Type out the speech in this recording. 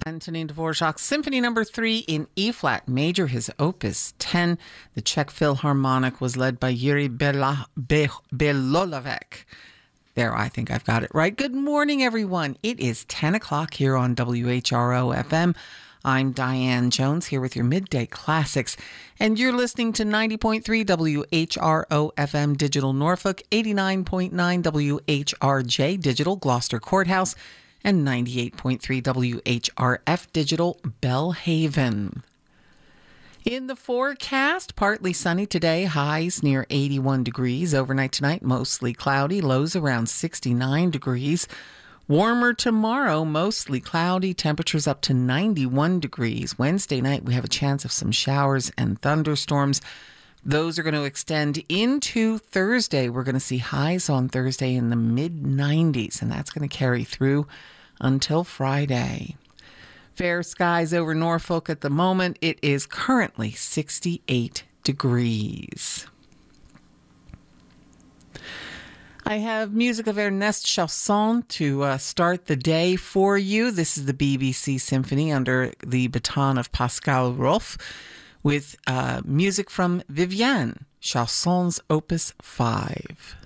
Antonin Dvorak's Symphony Number 3 in E-flat major, his Opus 10. The Czech Philharmonic was led by Yuri Belolavec. There, I think I've got it right. Good morning, everyone. It is 10 o'clock here on WHRO FM. I'm Diane Jones here with your Midday Classics, and you're listening to 90.3 WHRO FM Digital Norfolk, 89.9 WHRJ Digital Gloucester Courthouse, and 98.3 WHRF Digital Bellhaven. In the forecast, partly sunny today, highs near 81 degrees. Overnight tonight, mostly cloudy, lows around 69 degrees. Warmer tomorrow, mostly cloudy, temperatures up to 91 degrees. Wednesday night, we have a chance of some showers and thunderstorms. Those are going to extend into Thursday. We're going to see highs on Thursday in the mid-90s, and that's going to carry through until Friday. Fair skies over Norfolk at the moment. It is currently 68 degrees. I have music of Ernest Chausson to start the day for you. This is the BBC Symphony under the baton of Pascal Rolfe with music from Viviane, Chausson's Opus 5.